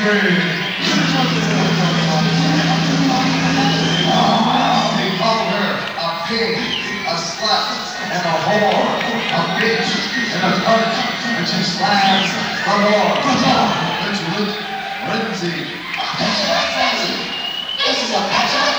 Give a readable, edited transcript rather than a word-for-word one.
They called her a pig, a slut, and a whore, a bitch, and a cunt, and she slams the Lord. Lindsay